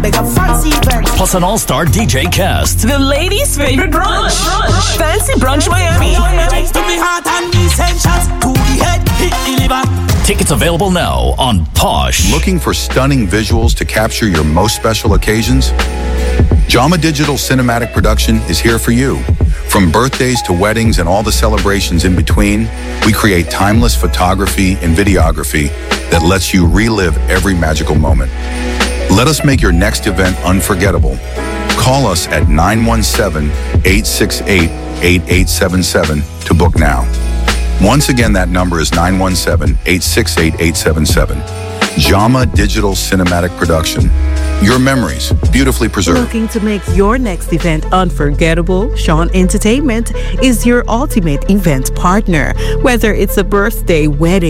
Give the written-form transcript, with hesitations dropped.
Like a fancy event. Plus an all-star DJ cast. The ladies' favorite brunch. Fancy Brunch Miami. Tickets available now on Posh. Looking for stunning visuals to capture your most special occasions? Jama Digital Cinematic Production is here for you. From birthdays to weddings and all the celebrations in between, we create timeless photography and videography that lets you relive every magical moment. Let us make your next event unforgettable. Call us at 917-868-8877 to book now. Once again, that number is 917-868-877. Jama Digital Cinematic Production. Your memories, beautifully preserved. Looking to make your next event unforgettable? Sean Entertainment is your ultimate event partner. Whether it's a birthday, wedding,